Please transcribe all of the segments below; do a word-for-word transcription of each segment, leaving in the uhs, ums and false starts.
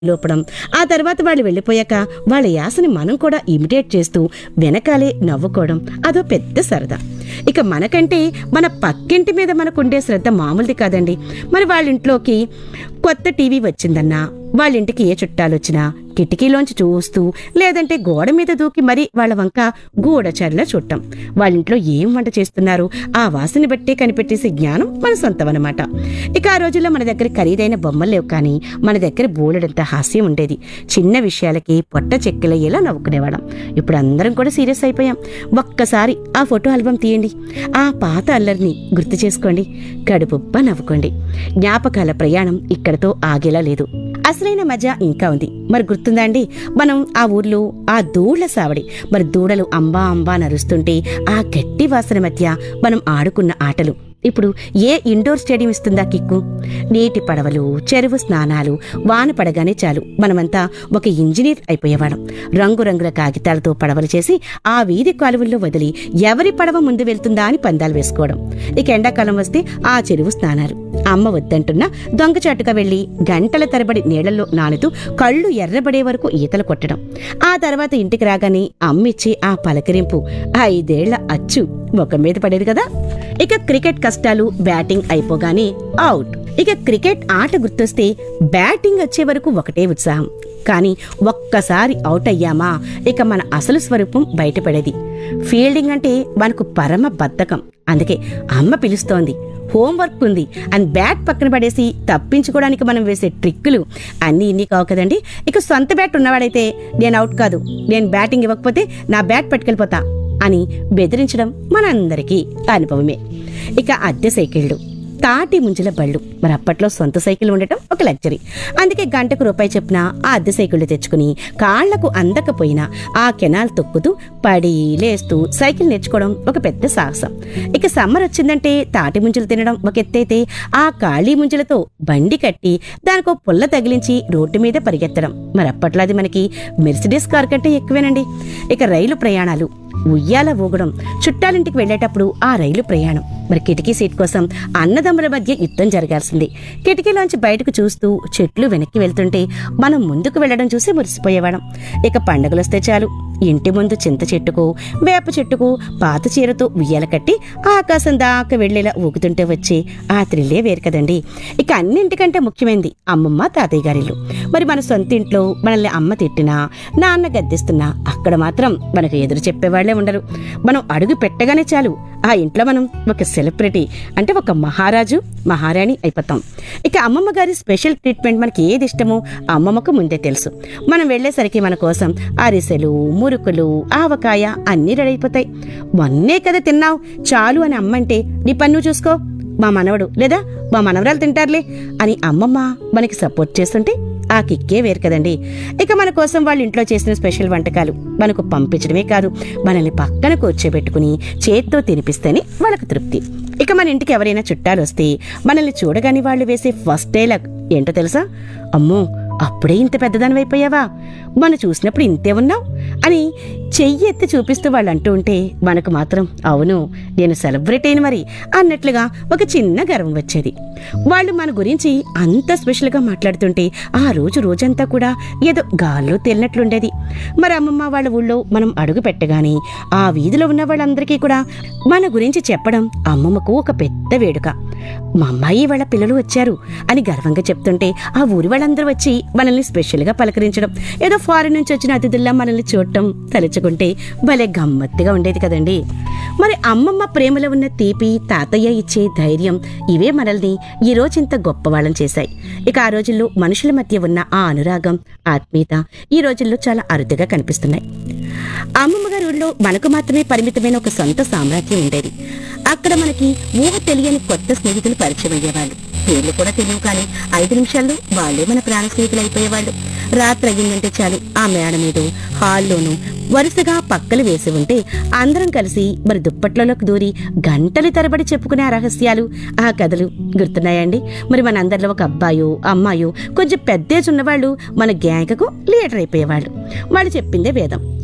లోపడం, ఆ తర్వాత వాళ్ళు వెళ్ళిపోయాక వాళ్ళ యాసని మనం కూడా ఇమిటేట్ చేస్తూ వెనకాలే నవ్వుకోవడం అదో పెద్ద సరదా. ఇక మనకంటే మన పక్కింటి మీద మనకుండే శ్రద్ధ మామూలుది కాదండి. మరి వాళ్ళింట్లోకి కొత్త టీవీ వచ్చిందన్నా, వాళ్ళింటికి ఏ చుట్టాలొచ్చినా కిటికీలోంచి చూస్తూ లేదంటే గోడ మీద దూకి మరీ వాళ్ళ వంక గూఢచారిలా చూడటం. వాళ్ళింట్లో ఏం వంట చేస్తున్నారు ఆ వాసన బట్టే కనిపెట్టేసే జ్ఞానం మన సొంతమన్నమాట. ఇక ఆ రోజుల్లో మన దగ్గర ఖరీదైన బొమ్మలు లేవు, కానీ మన దగ్గర బోలెడంత హాస్యం ఉండేది. చిన్న విషయాలకి పొట్ట చెక్కిలయ్యేలా నవ్వుకునేవాళ్ళం. ఇప్పుడు అందరం కూడా సీరియస్ అయిపోయాం. ఒక్కసారి ఆ ఫోటో ఆల్బమ్ తీయండి, ఆ పాత అల్లరిని గుర్తు చేసుకోండి, కడుపుబ్బ నవ్వుకోండి. జ్ఞాపకాల ప్రయాణం ఇక్కడతో ఆగేలా లేదు. అసలైన మజా ఇంకా ఉంది. మరి గుర్తుందా అండి, మనం ఆ ఊర్లో ఆ దూళ్ల సావడి, మరి దూడలు అంబా అంబా నరుస్తుంటే ఆ గట్టి వాసన మధ్య మనం ఆడుకున్న ఆటలు ఇప్పుడు ఏ ఇండోర్ స్టేడియం ఇస్తుందా కిక్కు? నీటి పడవలు, చెరువు స్నానాలు, వాన పడగానే చాలు మనమంతా ఒక ఇంజనీర్ అయిపోయేవాళ్ళం. రంగురంగుల కాగితాలతో పడవలు చేసి ఆ వీధి కాలువల్లో వదిలి ఎవరి పడవ ముందు వెళ్తుందా అని పందాలు వేసుకోవడం. ఇక ఎండాకాలం వస్తే ఆ చెరువు స్నానాలు. అమ్మ వద్దంటున్నా దొంగచాటుగా వెళ్లి గంటల తరబడి నీళ్లలో నానుతూ కళ్ళు ఎర్రబడే వరకు ఈతలు కొట్టడం. ఆ తర్వాత ఇంటికి రాగానే అమ్మిచ్చే ఆ పలకరింపు ఐదేళ్ల అచ్చు ముఖం మీద పడేది కదా. ఇక క్రికెట్ కష్టాలు బ్యాటింగ్ అయిపోగానే అవుట్. ఇక క్రికెట్ ఆట గుర్తొస్తే బ్యాటింగ్ వచ్చే వరకు ఒకటే ఉత్సాహం. కానీ ఒక్కసారి అవుట్ అయ్యామా ఇక మన అసలు స్వరూపం బయటపడేది. ఫీల్డింగ్ అంటే మనకు పరమ బద్ధకం. అందుకే అమ్మ పిలుస్తోంది, హోంవర్క్ ఉంది అని బ్యాట్ పక్కన పడేసి తప్పించుకోవడానికి మనం వేసే ట్రిక్కులు అన్నీ ఇన్ని కావు కదండి. ఇక సొంత బ్యాట్ ఉన్నవాడైతే నేను అవుట్ కాదు, నేను బ్యాటింగ్ ఇవ్వకపోతే నా బ్యాట్ పట్టుకెళ్ళిపోతా అని బెదిరించడం మనందరికీ అనుభవమే. ఇక అద్దె సైకిళ్లు, తాటి ముంజల బళ్ళు. మరి అప్పట్లో సొంత సైకిల్ ఉండటం ఒక లగ్జరీ. అందుకే గంటకు రూపాయి చొప్పున ఆ అద్దె సైకిళ్లు తెచ్చుకుని కాళ్లకు అందకపోయినా ఆ కెనాల్ తొక్కుతూ పడి లేస్తూ సైకిల్ నేర్చుకోవడం ఒక పెద్ద సాహసం. ఇక సమ్మర్ వచ్చిందంటే తాటి ముంజలు తినడం ఒక ఎత్తైతే, ఆ ఖాళీ ముంజలతో బండి కట్టి దానికో పుల్ల తగిలించి రోడ్డు మీద పరిగెత్తడం మరి అప్పట్లో అది మనకి మెర్సిడెస్ కార్ కంటే ఎక్కువేనండి. ఇక రైలు ప్రయాణాలు, ఉయ్యాల ఊగడం, చుట్టాలింటికి వెళ్లేటప్పుడు ఆ రైలు ప్రయాణం. మరి కిటికీ సీట్ కోసం అన్నదమ్ముల మధ్య యుద్ధం జరగాల్సింది. కిటికీలోంచి బయటకు చూస్తూ చెట్లు వెనక్కి వెళ్తుంటే మనం ముందుకు వెళ్లడం చూసి మురిసిపోయేవాళ్ళం. ఇక పండుగలొస్తే చాలు ఇంటి ముందు చింత చెట్టుకు వేప చెట్టుకు పాత చీరతో ఉయ్యాల కట్టి ఆకాశం దాకా వెళ్లేలా ఊగుతుంటే వచ్చి ఆ త్రిల్లే వేరు కదండి. ఇక అన్నింటికంటే ముఖ్యమైనది అమ్మమ్మ తాతయ్య గారిల్లు. మరి మన సొంత ఇంట్లో మనల్ని అమ్మ తిట్టినా నాన్న గద్దిస్తున్నా అక్కడ మాత్రం మనకు ఎదురు చెప్పేవాళ్లే ఉండరు. మనం అడుగు పెట్టగానే చాలు ఆ ఇంట్లో మనం ఒక సెలబ్రిటీ, అంటే ఒక మహారాజు మహారాణి అయిపోతాం. ఇక అమ్మమ్మ గారి స్పెషల్ ట్రీట్మెంట్ మనకి ఏది ఇష్టమో అమ్మమ్మకు ముందే తెలుసు. మనం వెళ్లేసరికి మన కోసం అరిసెలు, మురుకులు, ఆవకాయ అన్నీ రెడీ అయిపోతాయి. మొన్నే కదా తిన్నావు చాలు అని అమ్మంటే నీ పన్ను చూసుకో, మా మనవడు లేదా మా మనవరాలు తింటారులే అని అమ్మమ్మ మనకి సపోర్ట్ చేస్తుంటే ఆ కిక్కే వేరు కదండి. ఇక మన కోసం వాళ్ళ ఇంట్లో చేసిన స్పెషల్ వంటకాలు మనకు పంపించడమే కాదు, మనల్ని పక్కన కూర్చోబెట్టుకుని చేత్తో తినిపిస్తేనే వాళ్ళకు తృప్తి. ఇక మన ఇంటికి ఎవరైనా చుట్టాలు వస్తే మనల్ని చూడగానే వాళ్ళు వేసే ఫస్ట్ డైలాగ్ ఏంటో తెలుసా? అమ్మో అప్పుడే ఇంత పెద్దదానివైపోయావా, మనం చూసినప్పుడు ఇంతే ఉన్నావు అని చెయ్యి ఎత్తి చూపిస్తూ వాళ్ళు అంటూ ఉంటే మనకు మాత్రం అవును నేను సెలబ్రిటీ అయిన మరి అన్నట్లుగా ఒక చిన్న గర్వం వచ్చేది. వాళ్ళు మన గురించి అంత స్పెషల్గా మాట్లాడుతుంటే ఆ రోజు రోజంతా కూడా ఏదో గాల్లో తేలినట్లుండేది. మరి అమ్మమ్మ వాళ్ళ ఊళ్ళో మనం అడుగు పెట్టగానే ఆ వీధిలో ఉన్న వాళ్ళందరికీ కూడా మన గురించి చెప్పడం అమ్మమ్మకు ఒక పెద్ద వేడుక. మా అమ్మాయి వాళ్ళ పిల్లలు వచ్చారు అని గర్వంగా చెప్తుంటే ఆ ఊరి వాళ్ళందరూ వచ్చి మనల్ని స్పెషల్గా పలకరించడం, ఏదో ఫారిన్ నుంచి వచ్చిన అతిథుల్లా మనల్ని చూడటం తలుచుకుంటే భలే గమ్మత్తుగా ఉండేది కదండి. మరి అమ్మమ్మ ప్రేమలో ఉన్న తీపి, తాతయ్య ఇచ్చే ధైర్యం ఇవే మనల్ని ఈ రోజు ఇంత గొప్పవాళ్ళం చేశాయి. ఇక ఆ రోజుల్లో మనుషుల మధ్య ఉన్న ఆ అనురాగం, ఆత్మీయత ఈ రోజుల్లో చాలా అరుదుగా కనిపిస్తున్నాయి. అమ్మమ్మ గారి ఊళ్ళో మనకు మాత్రమే పరిమితమైన ఒక సొంత సామ్రాజ్యం ఉండేది. అక్కడ మనకి ఊహ తెలియని కొత్త స్నేహితులు పరిచయం అయ్యేవాళ్ళు. పేర్లు కూడా తెలియవు, కానీ ఐదు నిమిషాల్లో వాళ్ళే మన ప్రాణ స్నేహితులు అయిపోయేవాళ్ళు. రాత్రి అయ్యిందంటే చాలు ఆ మేడ మీద హాల్లోనూ వరుసగా పక్కలు వేసి ఉంటే అందరం కలిసి మరి దుప్పట్లలోకి దూరి గంటలు తరబడి చెప్పుకునే ఆ రహస్యాలు, ఆ కథలు గుర్తున్నాయండి. మరి మన అందరిలో ఒక అబ్బాయో అమ్మాయో కొంచెం పెద్దేజ్ ఉన్నవాళ్ళు మన గ్యాంగ్కు లీడర్ అయిపోయేవాళ్ళు. వాళ్ళు చెప్పిందే వేదం.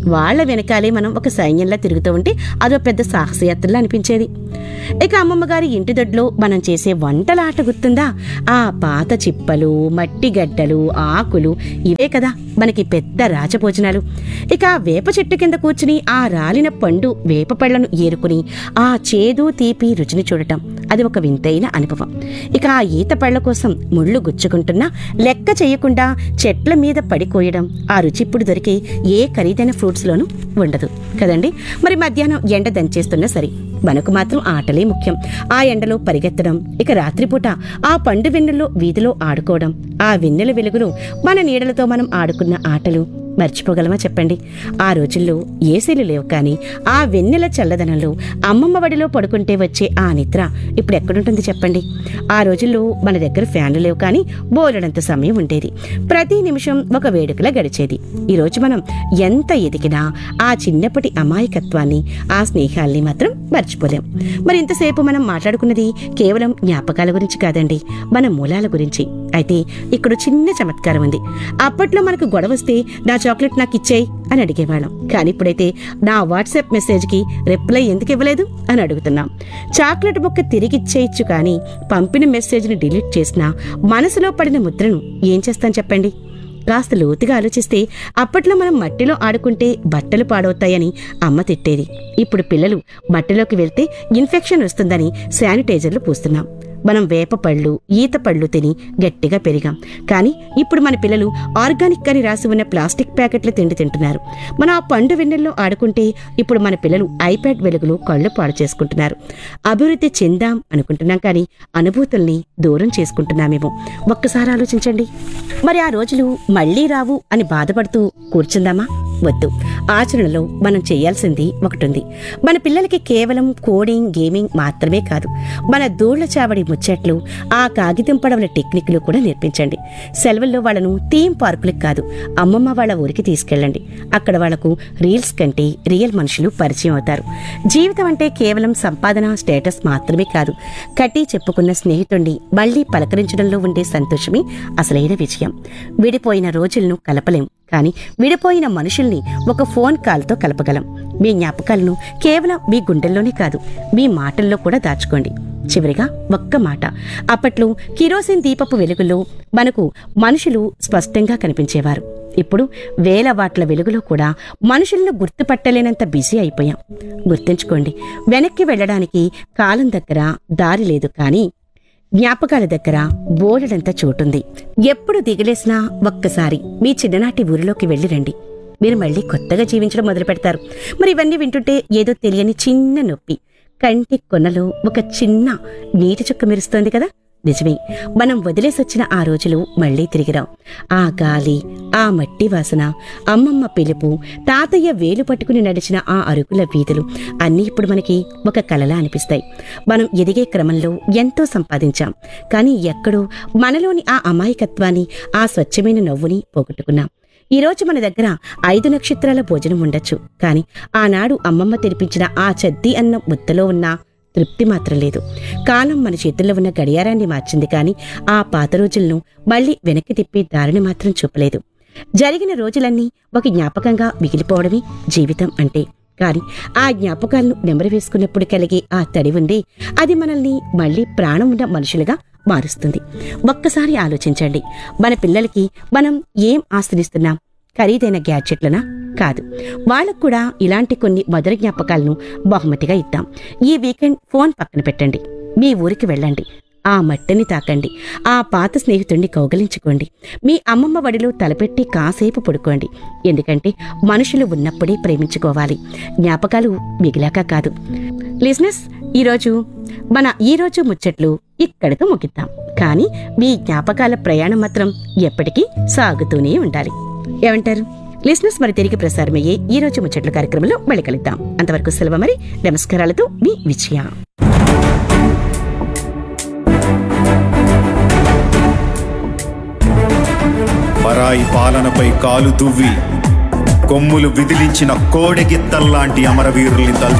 వాళ్ళ వెనకాలే మనం ఒక సైన్యంలా తిరుగుతూ ఉంటే అదో పెద్ద సాహసయాత్రలా అనిపించేది. ఇక అమ్మమ్మ గారి ఇంటి దొడ్లో మనం చేసే వంటల ఆట గుర్తుందా? ఆ పాత చిప్పలు, మట్టి గడ్డలు, ఆకులు ఇవే కదా మనకి పెద్ద రాజభోజనాలు. ఇక ఆ వేప చెట్టు కింద కూర్చుని ఆ రాలిన పండు వేప పళ్లను ఏరుకుని ఆ చేదు తీపి రుచిని చూడటం అది ఒక వింతైన అనుభవం. ఇక ఆ ఈత పళ్ల కోసం ముళ్ళు గుచ్చుకుంటున్నా లెక్క చేయకుండా చెట్ల మీద పడికోయడం ఆ రుచి ఇప్పుడు దొరికే ఏ ఖరీదైన ఫ్రూట్స్ లోనూ ఉండదు కదండి. మరి మధ్యాహ్నం ఎండ దంచేస్తున్నా సరే మనకు మాత్రం ఆటలే ముఖ్యం. ఆ ఎండలో పరిగెత్తడం, ఇక రాత్రిపూట ఆ పండు వెన్నెల్లో వీధిలో ఆడుకోవడం, ఆ వెన్నెల వెలుగులో మన నీడలతో మనం ఆడుకున్న ఆటలు మర్చిపోగలమా చెప్పండి? ఆ రోజుల్లో ఏసీలు లేవు, కానీ ఆ వెన్నెల చల్లదనంలో అమ్మమ్మ వడిలో పడుకుంటే వచ్చే ఆ నిద్ర ఇప్పుడు ఎక్కడుంటుంది చెప్పండి? ఆ రోజుల్లో మన దగ్గర ఫ్యాన్లు లేవు, కానీ బోలెడంత సమయం ఉండేది. ప్రతి నిమిషం ఒక వేడుకలా గడిచేది. ఈరోజు మనం ఎంత ఎదిగినా ఆ చిన్నప్పటి అమాయకత్వాన్ని, ఆ స్నేహాల్ని మాత్రం మర్చిపోలేం. మరి ఇంతసేపు మనం మాట్లాడుకున్నది కేవలం జ్ఞాపకాల గురించి కాదండి, మన మూలాల గురించి. అయితే ఇక్కడ చిన్న చమత్కారం ఉంది. అప్పట్లో మనకు గొడవ వస్తే నా చాక్లెట్ నాకు ఇచ్చేయి అని అడిగేవాళ్ళం, కానీ ఇప్పుడైతే నా వాట్సాప్ మెసేజ్కి రిప్లై ఎందుకు ఇవ్వలేదు అని అడుగుతున్నాం. చాక్లెట్ బొక్క తిరిగిచ్చేయచ్చు, కానీ పంపిన మెసేజ్ని డిలీట్ చేసినా మనసులో పడిన ముద్రను ఏం చేస్తాను చెప్పండి? కాస్త లోతుగా ఆలోచిస్తే అప్పట్లో మనం మట్టిలో ఆడుకుంటే బట్టలు పాడవుతాయని అమ్మ తిట్టేది. ఇప్పుడు పిల్లలు మట్టిలోకి వెళ్తే ఇన్ఫెక్షన్ వస్తుందని శానిటైజర్లు పూస్తున్నాం. మనం వేప పళ్ళు, ఈత పళ్ళు తిని గట్టిగా పెరిగాం, కానీ ఇప్పుడు మన పిల్లలు ఆర్గానిక్ అని రాసి ఉన్న ప్లాస్టిక్ ప్యాకెట్లు తిండి తింటున్నారు. మనం ఆ పండు వెన్నెల్లో ఆడుకుంటే ఇప్పుడు మన పిల్లలు ఐప్యాడ్ వెలుగులో కళ్ళు పాడు చేసుకుంటున్నారు. అభివృద్ధి చెందాం అనుకుంటున్నాం, కానీ అనుభూతుల్ని దూరం చేసుకుంటున్నామేమో. ఒక్కసారి ఆలోచించండి. మరి ఆ రోజులు మళ్లీ రావు అని బాధపడుతూ కూర్చుందామా? వద్దు. ఆచరణలో మనం చేయాల్సింది ఒకటుంది. మన పిల్లలకి కేవలం కోడింగ్, గేమింగ్ మాత్రమే కాదు, మన దూళ్ల చావడి ముచ్చట్లు, ఆ కాగితం పడవల టెక్నిక్లు కూడా నేర్పించండి. సెలవుల్లో వాళ్ళను థీమ్ పార్కులకు కాదు, అమ్మమ్మ వాళ్ళ ఊరికి తీసుకెళ్ళండి. అక్కడ వాళ్లకు రీల్స్ కంటే రియల్ మనుషులు పరిచయం అవుతారు. జీవితం అంటే కేవలం సంపాదన, స్టేటస్ మాత్రమే కాదు. కట్టి చెప్పుకున్న స్నేహితుణ్ణి మళ్లీ పలకరించడంలో ఉండే సంతోషమే అసలైన విజయం. విడిపోయిన రోజులను కలపలేం, కానీ విడిపోయిన మనుషుల్ని ఒక ఫోన్ కాల్తో కలపగలం. మీ జ్ఞాపకాలను కేవలం మీ గుండెల్లోనే కాదు, మీ మాటల్లో కూడా దాచుకోండి. చివరిగా ఒక్క మాట. అప్పట్లో కిరోసిన్ దీపపు వెలుగులో మనకు మనుషులు స్పష్టంగా కనిపించేవారు. ఇప్పుడు వేల వాట్ల వెలుగులో కూడా మనుషులను గుర్తుపట్టలేనంత బిజీ అయిపోయాం. గుర్తుంచుకోండి, వెనక్కి వెళ్ళడానికి కాలం దగ్గర దారి లేదు, కానీ జ్ఞాపకాల దగ్గర బోలెడంత చోటుంది. ఎప్పుడు దిగలేసినా ఒక్కసారి మీ చిన్ననాటి ఊరిలోకి వెళ్ళి రండి. మీరు మళ్ళీ కొత్తగా జీవించడం మొదలు పెడతారు. మరి ఇవన్నీ వింటుంటే ఏదో తెలియని చిన్న నొప్పి, కంటి కొనలో ఒక చిన్న నీటి చుక్క మెరుస్తోంది కదా? నిజమే, మనం వదిలేసొచ్చిన ఆ రోజులు మళ్లీ తిరిగిరావు. ఆ గాలి, ఆ మట్టి వాసన, అమ్మమ్మ పిలుపు, తాతయ్య వేలు పట్టుకుని నడిచిన ఆ అరుగుల వీధులు అన్నీ ఇప్పుడు మనకి ఒక కలలా అనిపిస్తాయి. మనం ఎదిగే క్రమంలో ఎంతో సంపాదించాం, కానీ ఎక్కడో మనలోని ఆ అమాయకత్వాన్ని, ఆ స్వచ్ఛమైన నవ్వుని పోగొట్టుకున్నాం. ఈరోజు మన దగ్గర ఐదు నక్షత్రాల భోజనం ఉండొచ్చు, కానీ ఆనాడు అమ్మమ్మ తినిపించిన ఆ చద్ది అన్నం ముద్దలో ఉన్న తృప్తి మాత్రం లేదు. కాలం మన చేతుల్లో ఉన్న గడియారాన్ని మార్చింది, కానీ ఆ పాత రోజులను మళ్లీ వెనక్కి తిప్పే దారిని మాత్రం చూపలేదు. జరిగిన రోజులన్నీ ఒక జ్ఞాపకంగా మిగిలిపోవడమే జీవితం అంటే. కానీ ఆ జ్ఞాపకాలను నెమరు వేసుకున్నప్పుడు కలిగే ఆ తడి ఉంది, అది మనల్ని మళ్లీ ప్రాణం ఉన్న మనుషులుగా మారుస్తుంది. ఒక్కసారి ఆలోచించండి, మన పిల్లలకి మనం ఏం ఆశ్రయిస్తున్నాం? ఖరీదైన గ్యాడ్జెట్లనా? కాదు. వాళ్ళకు కూడా ఇలాంటి కొన్ని మధుర జ్ఞాపకాలను బహుమతిగా ఇద్దాం. ఈ వీకెండ్ ఫోన్ పక్కన పెట్టండి, మీ ఊరికి వెళ్ళండి, ఆ మట్టిని తాకండి, ఆ పాత స్నేహితుణ్ణి కౌగలించుకోండి, మీ అమ్మమ్మ వడిలో తలపెట్టి కాసేపు పడుకోండి. ఎందుకంటే మనుషులు ఉన్నప్పుడే ప్రేమించుకోవాలి, జ్ఞాపకాలు మిగిలాక కాదు. లిజనర్స్, ఈరోజు మన ఈరోజు ముచ్చట్లు ఇక్కడితో ముగిద్దాం, కానీ మీ జ్ఞాపకాల ప్రయాణం మాత్రం ఎప్పటికీ సాగుతూనే ఉండాలి. ఏమంటారు లిజనర్స్? మరి తిరిగి ప్రసారమయ్యే ఈ రోజు ముచ్చట్ల కార్యక్రమంలో మళ్ళీ కలుద్దాం. అంతవరకు సెలవు. మరి నమస్కారాలతో మీ విజయ. పరాయి పాలనపై కాలు దువ్వి కొమ్ములు విదిలించిన కోడెగిత్తల్లాంటి అమరవీరుల్ని